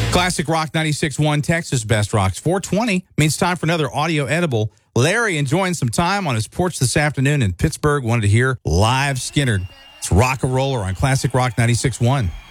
Classic Rock 96.1, Texas Best Rocks. 420 means time for another audio edible. Larry enjoying some time on his porch this afternoon in Pittsburgh wanted to hear live Skynyrd. It's Rock-a-Roller on Classic Rock 96.1.